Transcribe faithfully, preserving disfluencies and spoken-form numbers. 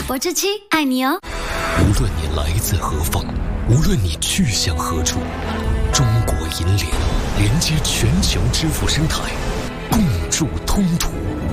我这期爱你哦。 无论你来自何方，无论你去向何处，中国银联连接全球支付生态，共筑通途。